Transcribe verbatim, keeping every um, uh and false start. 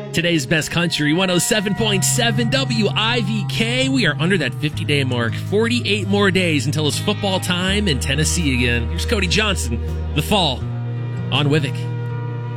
Today's best country, one oh seven point seven W I V K. We are under that fifty-day mark. forty-eight more days until it's football time in Tennessee again. Here's Cody Johnson, The Fall, on Wivik.